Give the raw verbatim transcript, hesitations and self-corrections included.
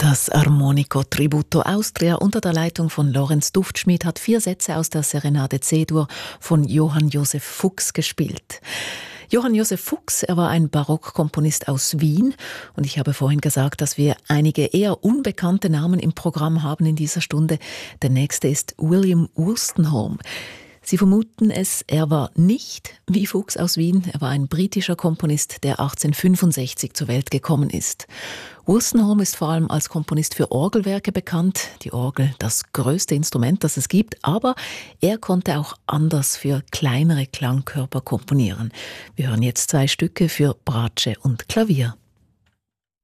Das Armonico Tributo Austria unter der Leitung von Lorenz Duftschmidt hat vier Sätze aus der Serenade C-Dur von Johann Joseph Fuchs gespielt. Johann Joseph Fuchs, er war ein Barockkomponist aus Wien und ich habe vorhin gesagt, dass wir einige eher unbekannte Namen im Programm haben in dieser Stunde. Der nächste ist William Wolstenholme. Sie vermuten es, er war nicht wie Fuchs aus Wien, er war ein britischer Komponist, der achtzehnhundertfünfundsechzig zur Welt gekommen ist. Wolstenholme ist vor allem als Komponist für Orgelwerke bekannt, die Orgel das größte Instrument, das es gibt, aber er konnte auch anders für kleinere Klangkörper komponieren. Wir hören jetzt zwei Stücke für Bratsche und Klavier.